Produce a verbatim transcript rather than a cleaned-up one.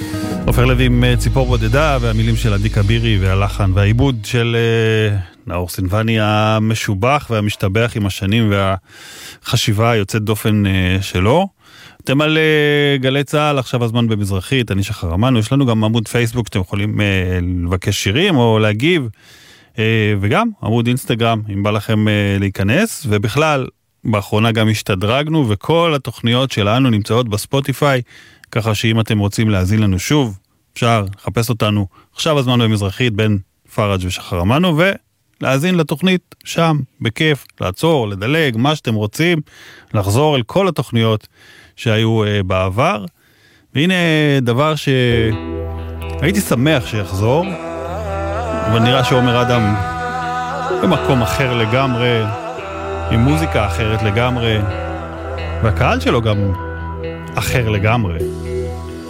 עופר לוי עם ציפור בודדה, והמילים של עדי כבירי והלחן והעיבוד של נאור סינבני המשובח והמשתבח עם השנים והחשיבה היוצאת דופן שלו. אתם על גלי צהל, עכשיו הזמן במזרחית, אני שחר אמנו, יש לנו גם עמוד פייסבוק שאתם יכולים לבקש שירים או להגיב, וגם עמוד אינסטגרם אם בא לכם להיכנס, ובכלל באחרונה גם השתדרגנו, וכל התוכניות שלנו נמצאות בספוטיפיי, ככה שאם אתם רוצים להזין לנו שוב, אפשר לחפש אותנו עכשיו הזמן במזרחית בין פראג' ושחר אמנו, ולהזין לתוכנית שם, בכיף, לעצור, לדלג, מה שאתם רוצים, לחזור אל כל התוכניות שהיו uh, בעבר. והנה דבר שהייתי שמח שיחזור, אבל נראה שעומר אדם במקום אחר לגמרי, עם מוזיקה אחרת לגמרי, והקהל שלו גם אחר לגמרי.